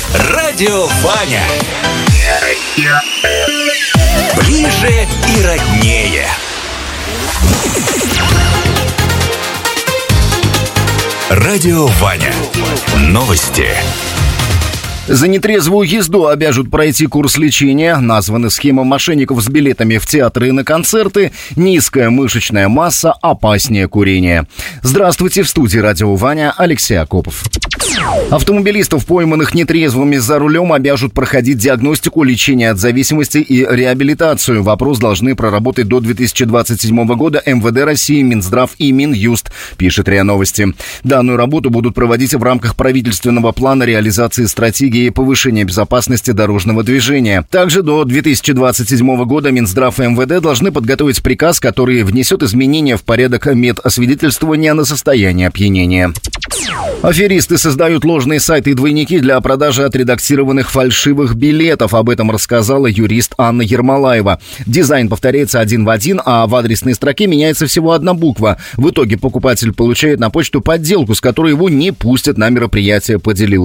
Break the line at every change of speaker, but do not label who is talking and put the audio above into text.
Радио Ваня. Ближе и роднее. Радио Ваня. Новости.
За нетрезвую езду обяжут пройти курс лечения. Названы схемы мошенников с билетами в театры и на концерты. Низкая мышечная масса опаснее курения. Здравствуйте, в студии Радио Ваня Алексей Акопов. Автомобилистов, пойманных нетрезвыми за рулем, обяжут проходить диагностику, лечение от зависимости и реабилитацию. Вопрос должны проработать до 2027 года МВД России, Минздрав и Минюст, пишет РИА Новости. Данную работу будут проводить в рамках правительственного плана реализации стратегии повышения безопасности дорожного движения. Также до 2027 года Минздрав и МВД должны подготовить приказ, который внесет изменения в порядок медосвидетельствования на состояние опьянения. Аферисты создают ложные сайты и двойники для продажи отредактированных фальшивых билетов. Об этом рассказала юрист Анна Ермолаева. Дизайн повторяется один в один, а в адресной строке меняется всего одна буква. В итоге покупатель получает на почту подделку, с которой его не пустят на мероприятие, поделилась